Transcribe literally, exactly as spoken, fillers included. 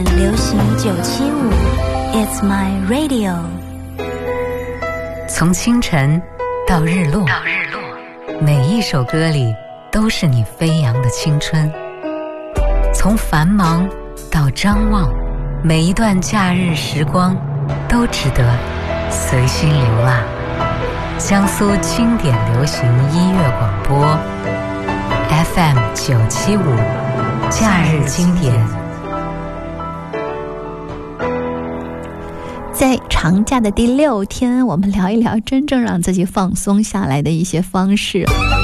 流行九七五 It's my radio。 从清晨到日落，到日落，每一首歌里都是你飞扬的青春。从繁忙到张望，每一段假日时光都值得随心流浪。江苏经典流行音乐广播 F M 九七五，假日经典。 在长假的第六天，我们聊一聊真正让自己放松下来的一些方式。